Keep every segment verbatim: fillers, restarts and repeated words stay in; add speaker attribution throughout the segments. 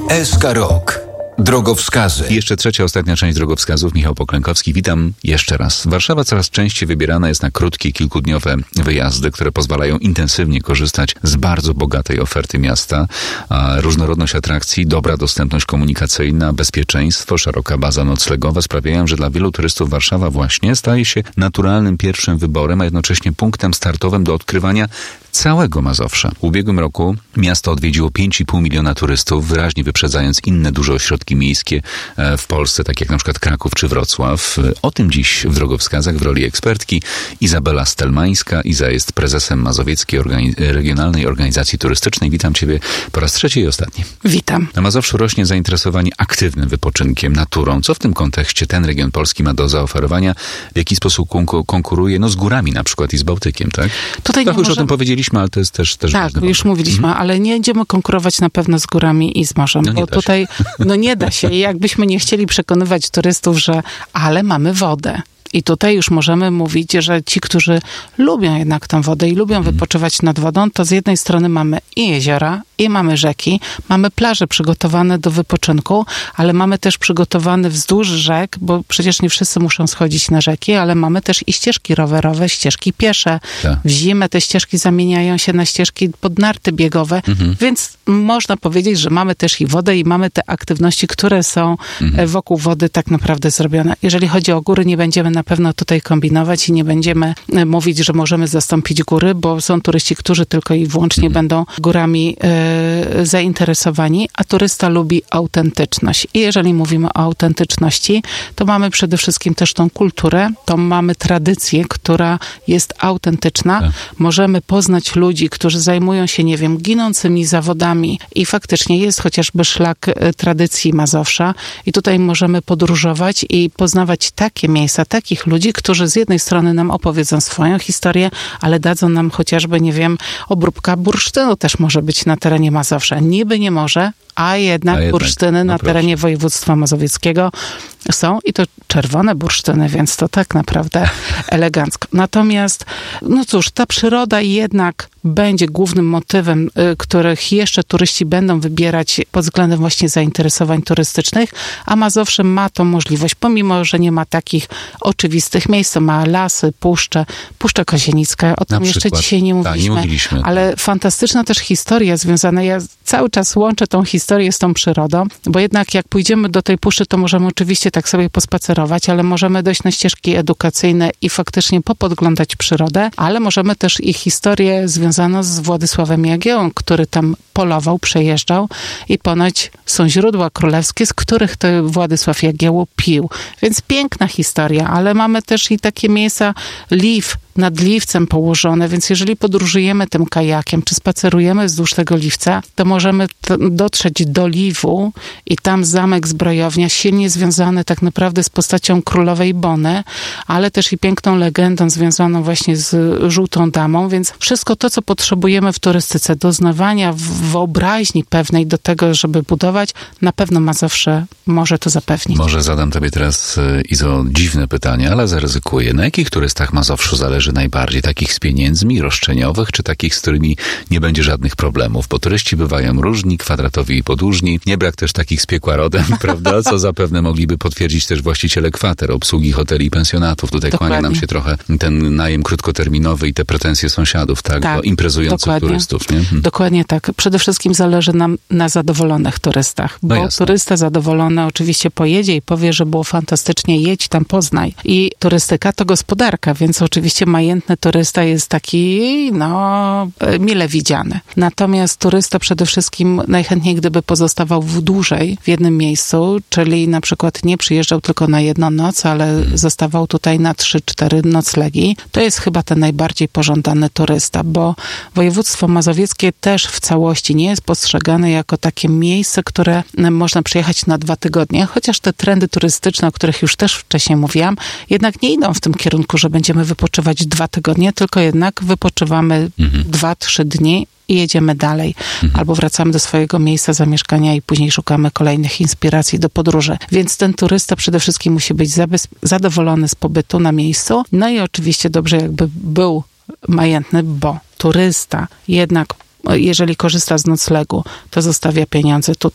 Speaker 1: S K Rok. Drogowskazy.
Speaker 2: I jeszcze trzecia, ostatnia część drogowskazów. Michał Poklękowski. Witam jeszcze raz. Warszawa coraz częściej wybierana jest na krótkie, kilkudniowe wyjazdy, które pozwalają intensywnie korzystać z bardzo bogatej oferty miasta. A różnorodność atrakcji, dobra dostępność komunikacyjna, bezpieczeństwo, szeroka baza noclegowa sprawiają, że dla wielu turystów Warszawa właśnie staje się naturalnym pierwszym wyborem, a jednocześnie punktem startowym do odkrywania całego Mazowsza. W ubiegłym roku miasto odwiedziło pięć i pół miliona turystów, wyraźnie wyprzedzając inne duże ośrodki miejskie w Polsce, tak jak na przykład Kraków czy Wrocław. O tym dziś w drogowskazach w roli ekspertki Izabela Stelmańska. Iza jest prezesem Mazowieckiej Organi- Regionalnej Organizacji Turystycznej. Witam Ciebie po raz trzeci i ostatni.
Speaker 3: Witam.
Speaker 2: Na Mazowszu rośnie zainteresowanie aktywnym wypoczynkiem, naturą. Co w tym kontekście ten region Polski ma do zaoferowania? W jaki sposób konku- konkuruje no, z górami na przykład i z Bałtykiem, tak?
Speaker 3: Tutaj
Speaker 2: tak już
Speaker 3: może...
Speaker 2: o tym powiedzieliśmy, ale to jest też, też
Speaker 3: tak,
Speaker 2: ważne.
Speaker 3: już mówiliśmy, mhm. ale nie będziemy konkurować na pewno z górami i z morzem,
Speaker 2: no
Speaker 3: bo tutaj no nie da się. I jakbyśmy nie chcieli przekonywać turystów, że ale mamy wodę. I tutaj już możemy mówić, że ci, którzy lubią jednak tę wodę i lubią hmm. wypoczywać nad wodą, to z jednej strony mamy i jeziora, i mamy rzeki, mamy plaże przygotowane do wypoczynku, ale mamy też przygotowane wzdłuż rzek, bo przecież nie wszyscy muszą schodzić na rzeki, ale mamy też i ścieżki rowerowe, ścieżki piesze. Tak. W zimę te ścieżki zamieniają się na ścieżki pod narty biegowe, hmm. więc można powiedzieć, że mamy też i wodę i mamy te aktywności, które są hmm. wokół wody tak naprawdę zrobione. Jeżeli chodzi o góry, nie będziemy na pewno tutaj kombinować i nie będziemy mówić, że możemy zastąpić góry, bo są turyści, którzy tylko i wyłącznie mm. będą górami e, zainteresowani, a turysta lubi autentyczność. I jeżeli mówimy o autentyczności, to mamy przede wszystkim też tą kulturę, to mamy tradycję, która jest autentyczna. Tak. Możemy poznać ludzi, którzy zajmują się, nie wiem, ginącymi zawodami i faktycznie jest chociażby szlak tradycji Mazowsza i tutaj możemy podróżować i poznawać takie miejsca, takich ludzi, którzy z jednej strony nam opowiedzą swoją historię, ale dadzą nam chociażby, nie wiem, obróbka bursztynu też może być na terenie Mazowsza. Niby nie może, a jednak, a jednak bursztyny no na proszę. terenie województwa mazowieckiego są i to czerwone bursztyny, więc to tak naprawdę elegancko. Natomiast, no cóż, ta przyroda jednak będzie głównym motywem, y, których jeszcze turyści będą wybierać pod względem właśnie zainteresowań turystycznych, a Mazowsze ma tą możliwość, pomimo, że nie ma takich oczywistych miejsc, ma lasy, puszcze, Puszcza Kozienicka, o tym jeszcze dzisiaj nie mówiliśmy,
Speaker 2: tak, nie mówiliśmy,
Speaker 3: ale fantastyczna też historia związana, ja cały czas łączę tą historię z tą przyrodą, bo jednak jak pójdziemy do tej puszczy, to możemy oczywiście tak sobie pospacerować, ale możemy dojść na ścieżki edukacyjne i faktycznie popodglądać przyrodę, ale możemy też ich historię związaną z Władysławem Jagiełą, który tam polował, przejeżdżał i ponoć są źródła królewskie, z których to Władysław Jagiełło pił. Więc piękna historia, ale mamy też i takie miejsca, Liw, nad Liwcem położone, więc jeżeli podróżujemy tym kajakiem, czy spacerujemy wzdłuż tego Liwca, to możemy t- dotrzeć do Liwu i tam zamek Zbrojownia, silnie związany tak naprawdę z postacią królowej Bony, ale też i piękną legendą związaną właśnie z Żółtą Damą, więc wszystko to, co potrzebujemy w turystyce, doznawania wyobraźni pewnej do tego, żeby budować, na pewno Mazowsze może to zapewnić.
Speaker 2: Może zadam tobie teraz, Izo, dziwne pytanie, ale zaryzykuję. Na jakich turystach Mazowszu zależy najbardziej? Takich z pieniędzmi, roszczeniowych, czy takich, z którymi nie będzie żadnych problemów? Bo turyści bywają różni, kwadratowi i podłużni. Nie brak też takich z piekła rodem, prawda? Co zapewne mogliby potwierdzić też właściciele kwater, obsługi hoteli i pensjonatów. Tutaj dokładnie. Kłania nam się trochę ten najem krótkoterminowy i te pretensje sąsiadów, tak? tak do imprezujących dokładnie. turystów, nie? Hmm.
Speaker 3: Dokładnie tak. Przede wszystkim zależy nam na zadowolonych turystach, bo no turysta zadowolony oczywiście pojedzie i powie, że było fantastycznie, jedź tam, poznaj. I turystyka to gospodarka, więc oczywiście majętny turysta jest taki, no, mile widziany. Natomiast turysta przede wszystkim najchętniej, gdyby pozostawał w dłużej w jednym miejscu, czyli na przykład nie przyjeżdżał tylko na jedną noc, ale hmm. zostawał tutaj na trzy, cztery noclegi, to jest chyba ten najbardziej pożądany turysta, bo województwo mazowieckie też w całości nie jest postrzegane jako takie miejsce, które można przyjechać na dwa tygodnie, chociaż te trendy turystyczne, o których już też wcześniej mówiłam, jednak nie idą w tym kierunku, że będziemy wypoczywać dwa tygodnie, tylko jednak wypoczywamy mhm. dwa, trzy dni i jedziemy dalej. Mhm. Albo wracamy do swojego miejsca zamieszkania i później szukamy kolejnych inspiracji do podróży. Więc ten turysta przede wszystkim musi być zabez- zadowolony z pobytu na miejscu. No i oczywiście dobrze jakby był majętny, bo turysta jednak jeżeli korzysta z noclegu, to zostawia pieniądze tutaj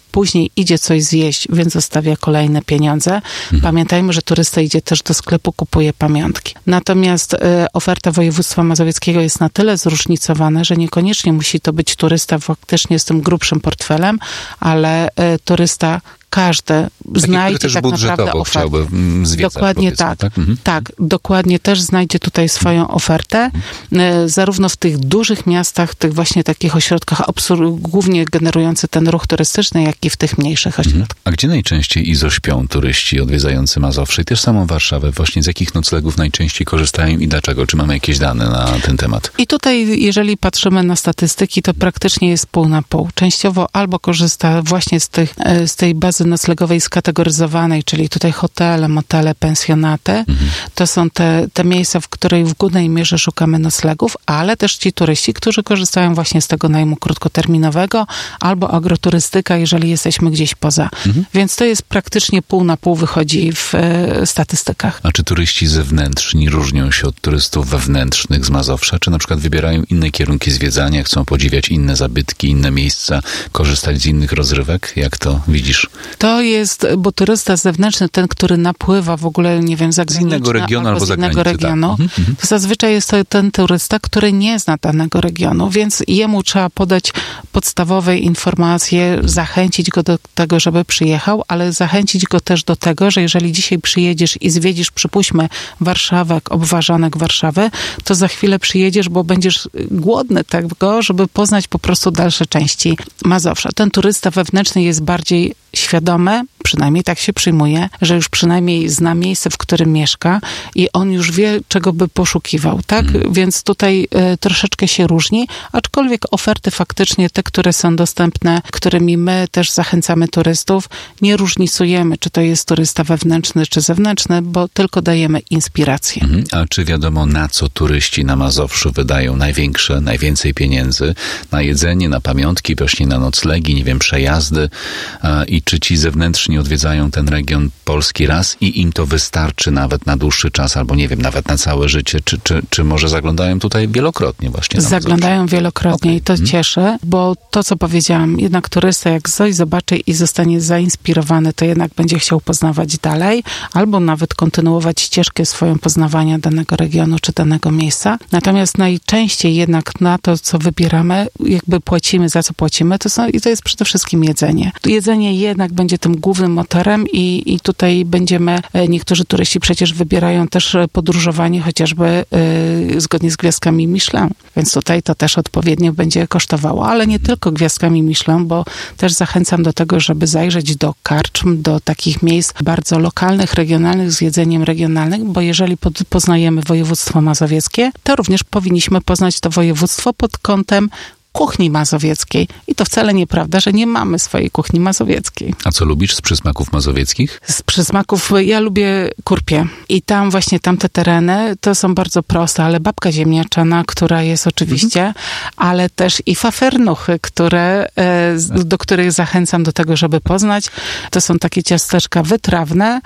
Speaker 3: później idzie coś zjeść, więc zostawia kolejne pieniądze. Mhm. Pamiętajmy, że turysta idzie też do sklepu, kupuje pamiątki. Natomiast y, oferta województwa mazowieckiego jest na tyle zróżnicowana, że niekoniecznie musi to być turysta faktycznie z tym grubszym portfelem, ale y, turysta każdy
Speaker 2: Taki,
Speaker 3: znajdzie
Speaker 2: też
Speaker 3: tak naprawdę ofertę.
Speaker 2: Chciałby zwiedzać,
Speaker 3: dokładnie tak.
Speaker 2: Tak? Mhm.
Speaker 3: tak, dokładnie też znajdzie tutaj swoją ofertę. Mhm. Zarówno w tych dużych miastach, tych właśnie takich ośrodkach, głównie generujący ten ruch turystyczny, jak i w tych mniejszych ośrodkach. Mhm.
Speaker 2: A gdzie najczęściej izośpią turyści odwiedzający Mazowsze i też samą Warszawę? Właśnie z jakich noclegów najczęściej korzystają i dlaczego? Czy mamy jakieś dane na ten temat?
Speaker 3: I tutaj, jeżeli patrzymy na statystyki, to praktycznie jest pół na pół. Częściowo albo korzysta właśnie z, tych, z tej bazy noclegowej skategoryzowanej, czyli tutaj hotele, motele, pensjonaty. Mhm. To są te, te miejsca, w których w głównej mierze szukamy noclegów, ale też ci turyści, którzy korzystają właśnie z tego najmu krótkoterminowego albo agroturystyka, jeżeli jesteśmy gdzieś poza. Mhm. Więc to jest praktycznie pół na pół wychodzi w e, statystykach.
Speaker 2: A czy turyści zewnętrzni różnią się od turystów wewnętrznych z Mazowsza? Czy na przykład wybierają inne kierunki zwiedzania, chcą podziwiać inne zabytki, inne miejsca, korzystać z innych rozrywek? Jak to widzisz?
Speaker 3: To jest, bo turysta zewnętrzny, ten, który napływa w ogóle, nie wiem, zagraniczny,
Speaker 2: z innego regionu albo
Speaker 3: z innego regionu, tak. mhm. to zazwyczaj jest to ten turysta, który nie zna danego regionu, więc jemu trzeba podać podstawowe informacje, zachęcić go do tego, żeby przyjechał, ale zachęcić go też do tego, że jeżeli dzisiaj przyjedziesz i zwiedzisz, przypuśćmy, Warszawę, obważanek Warszawy, to za chwilę przyjedziesz, bo będziesz głodny tego, żeby poznać po prostu dalsze części Mazowsza. Ten turysta wewnętrzny jest bardziej świadomy, przynajmniej tak się przyjmuje, że już przynajmniej zna miejsce, w którym mieszka i on już wie, czego by poszukiwał, tak? Hmm. Więc tutaj y, troszeczkę się różni, aczkolwiek oferty faktycznie te, które są dostępne, którymi my też zachęcamy turystów, nie różnicujemy, czy to jest turysta wewnętrzny, czy zewnętrzny, bo tylko dajemy inspirację.
Speaker 2: Hmm. A czy wiadomo, na co turyści na Mazowszu wydają największe, najwięcej pieniędzy? Na jedzenie, na pamiątki, właśnie na noclegi, nie wiem, przejazdy a, i czy ci zewnętrzni odwiedzają ten region Polski raz i im to wystarczy nawet na dłuższy czas, albo nie wiem, nawet na całe życie, czy, czy, czy może zaglądają tutaj wielokrotnie właśnie?
Speaker 3: Zaglądają wielokrotnie okay. i to hmm. cieszy, bo to, co powiedziałam, jednak turysta jak coś zobaczy i zostanie zainspirowany, to jednak będzie chciał poznawać dalej, albo nawet kontynuować ścieżkę swoją poznawania danego regionu, czy danego miejsca. Natomiast najczęściej jednak na to, co wybieramy, jakby płacimy, za co płacimy, to, są, i to jest przede wszystkim jedzenie. Jedzenie jednak będzie tym głównym motorem i, i tutaj będziemy, niektórzy turyści przecież wybierają też podróżowanie chociażby y, zgodnie z gwiazdkami Michelin, więc tutaj to też odpowiednio będzie kosztowało, ale nie tylko gwiazdkami Michelin, bo też zachęcam do tego, żeby zajrzeć do karczm, do takich miejsc bardzo lokalnych, regionalnych, z jedzeniem regionalnym, bo jeżeli pod, poznajemy województwo mazowieckie, to również powinniśmy poznać to województwo pod kątem kuchni mazowieckiej. I to wcale nieprawda, że nie mamy swojej kuchni mazowieckiej.
Speaker 2: A co lubisz z przysmaków mazowieckich?
Speaker 3: Z przysmaków ja lubię kurpie. I tam właśnie tamte tereny to są bardzo proste, ale babka ziemniaczana, która jest oczywiście, mhm. ale też i fafernuchy, które, do których zachęcam do tego, żeby poznać. To są takie ciasteczka wytrawne,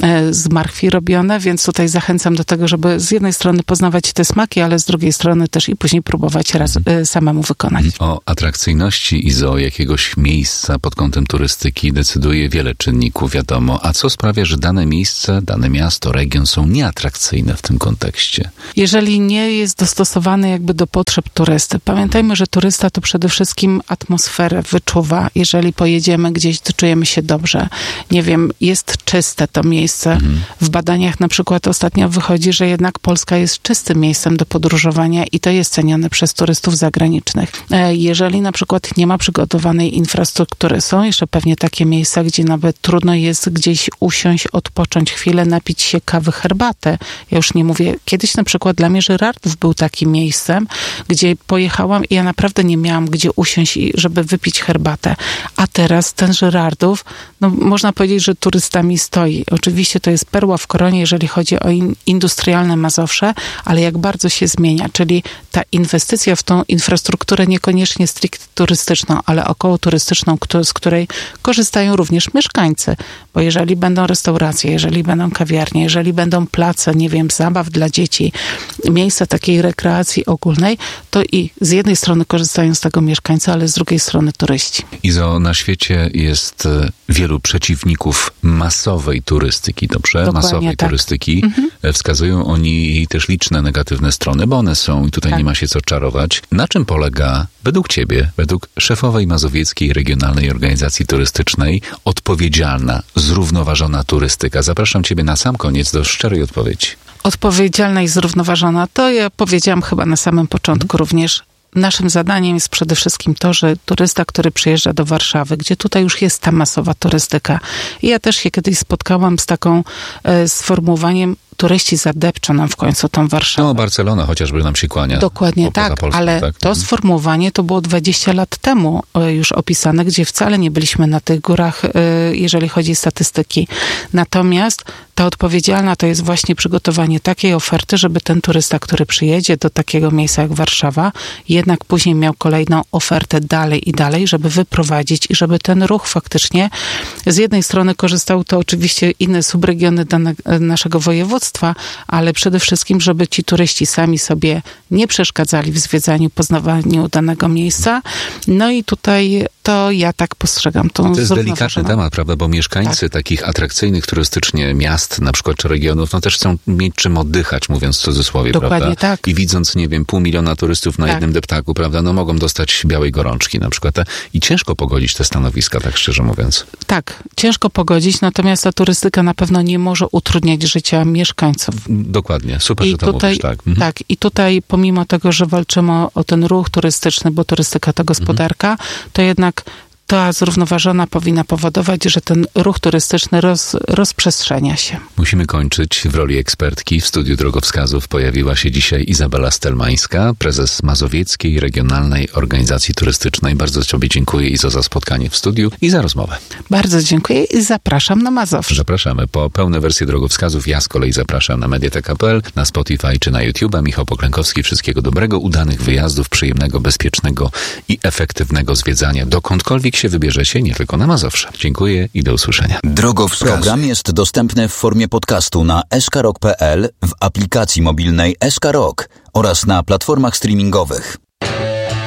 Speaker 3: z marchwi robione, więc tutaj zachęcam do tego, żeby z jednej strony poznawać te smaki, ale z drugiej strony też i później próbować raz mhm. samemu wykonać.
Speaker 2: O atrakcyjności Izo jakiegoś miejsca pod kątem turystyki decyduje wiele czynników, wiadomo. A co sprawia, że dane miejsce, dane miasto, region są nieatrakcyjne w tym kontekście?
Speaker 3: Jeżeli nie jest dostosowany jakby do potrzeb turysty. Pamiętajmy, że turysta to przede wszystkim atmosferę wyczuwa. Jeżeli pojedziemy gdzieś, to czujemy się dobrze. Nie wiem, jest czyste to miejsce. Mhm. W badaniach na przykład ostatnio wychodzi, że jednak Polska jest czystym miejscem do podróżowania i to jest cenione przez turystów zagranicznych. Jeżeli na przykład nie ma przygotowanej infrastruktury, są jeszcze pewnie takie miejsca, gdzie nawet trudno jest gdzieś usiąść, odpocząć chwilę, napić się kawy, herbatę. Ja już nie mówię, kiedyś na przykład dla mnie Żyrardów był takim miejscem, gdzie pojechałam i ja naprawdę nie miałam gdzie usiąść, żeby wypić herbatę. A teraz ten Żyrardów, no można powiedzieć, że turystami stoi. Oczywiście to jest perła w koronie, jeżeli chodzi o in, industrialne Mazowsze, ale jak bardzo się zmienia, czyli ta inwestycja w tą infrastrukturę niekoniecznie stricte turystyczną, ale około turystyczną, z której korzystają również mieszkańcy. Bo jeżeli będą restauracje, jeżeli będą kawiarnie, jeżeli będą place, nie wiem, zabaw dla dzieci, miejsca takiej rekreacji ogólnej, to i z jednej strony korzystają z tego mieszkańcy, ale z drugiej strony turyści.
Speaker 2: Izo, na na świecie jest wielu przeciwników masowej turystyki, dobrze?
Speaker 3: Dokładnie
Speaker 2: masowej
Speaker 3: tak.
Speaker 2: turystyki.
Speaker 3: Mhm.
Speaker 2: Wskazują oni jej też liczne negatywne strony, bo one są i tutaj
Speaker 3: tak.
Speaker 2: nie ma się co czarować. Na czym polega według ciebie, według szefowej Mazowieckiej Regionalnej Organizacji Turystycznej odpowiedzialna, zrównoważona turystyka? Zapraszam ciebie na sam koniec do szczerej odpowiedzi.
Speaker 3: Odpowiedzialna i zrównoważona, to ja powiedziałam chyba na samym początku również. Naszym zadaniem jest przede wszystkim to, że turysta, który przyjeżdża do Warszawy, gdzie tutaj już jest ta masowa turystyka. I ja też się kiedyś spotkałam z taką e, sformułowaniem, turyści zadepczą nam w końcu tą Warszawę.
Speaker 2: No, Barcelona chociażby nam się kłania.
Speaker 3: Dokładnie tak,
Speaker 2: Polską,
Speaker 3: ale
Speaker 2: tak?
Speaker 3: to sformułowanie to było dwadzieścia lat temu już opisane, gdzie wcale nie byliśmy na tych górach, jeżeli chodzi o statystyki. Natomiast ta odpowiedzialna to jest właśnie przygotowanie takiej oferty, żeby ten turysta, który przyjedzie do takiego miejsca jak Warszawa, jednak później miał kolejną ofertę dalej i dalej, żeby wyprowadzić i żeby ten ruch faktycznie z jednej strony korzystał to oczywiście inne subregiony dane, naszego województwa, ale przede wszystkim, żeby ci turyści sami sobie nie przeszkadzali w zwiedzaniu, poznawaniu danego miejsca. No i tutaj to ja tak postrzegam tą
Speaker 2: To jest delikatny temat, prawda, bo mieszkańcy tak. takich atrakcyjnych turystycznie miast, na przykład, czy regionów, no też chcą mieć czym oddychać, mówiąc w cudzysłowie,
Speaker 3: Dokładnie
Speaker 2: prawda?
Speaker 3: tak.
Speaker 2: I widząc, nie wiem, pół miliona turystów na tak. jednym deptaku, prawda, no mogą dostać białej gorączki na przykład. I ciężko pogodzić te stanowiska, tak szczerze mówiąc.
Speaker 3: Tak, ciężko pogodzić, natomiast ta turystyka na pewno nie może utrudniać życia mieszkańców.
Speaker 2: Dokładnie, super,
Speaker 3: I
Speaker 2: że to
Speaker 3: tutaj,
Speaker 2: mówisz, tak. Mhm.
Speaker 3: Tak, i tutaj pomimo tego, że walczymy o, o ten ruch turystyczny, bo turystyka to gospodarka, mhm. to jednak ta zrównoważona powinna powodować, że ten ruch turystyczny roz, rozprzestrzenia się.
Speaker 2: Musimy kończyć. W roli ekspertki w studiu drogowskazów pojawiła się dzisiaj Izabela Stelmańska, prezes Mazowieckiej Regionalnej Organizacji Turystycznej. Bardzo Tobie dziękuję, Izo, za spotkanie w studiu i za rozmowę.
Speaker 3: Bardzo dziękuję i zapraszam na Mazowsze.
Speaker 2: Zapraszamy. Po pełne wersje drogowskazów ja z kolei zapraszam na mediateka kropka p l, na Spotify czy na YouTube'a. Michał Poklękowski. Wszystkiego dobrego, udanych wyjazdów, przyjemnego, bezpiecznego i efektywnego zwiedzania dokądkolwiek się wybierzecie, nie tylko na Mazowsze. Dziękuję i do usłyszenia.
Speaker 1: Drogowskazy.
Speaker 4: Program jest dostępny w formie podcastu na s k rock kropka p l, w aplikacji mobilnej S K Rock oraz na platformach streamingowych.